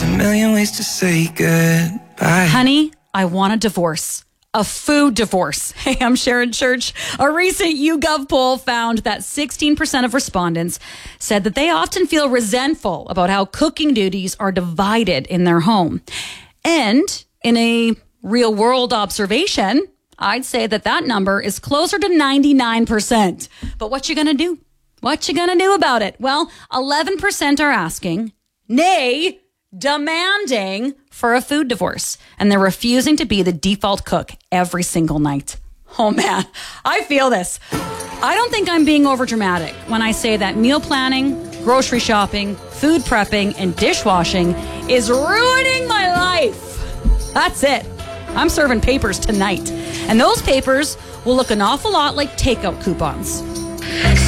a million ways to say goodbye. Honey, I want a divorce. A food divorce. Hey, I'm Sharon Church. A recent YouGov poll found that 16% of respondents said that they often feel resentful about how cooking duties are divided in their home. And in a real world observation, I'd say that number is closer to 99%. But what you gonna do? What you gonna do about it? Well, 11% are asking, nay, demanding for a food divorce, and they're refusing to be the default cook every single night. Oh man, I feel this. I don't think I'm being overdramatic when I say that meal planning, grocery shopping, food prepping, and dishwashing is ruining my life. That's it. I'm serving papers tonight, and those papers will look an awful lot like takeout coupons.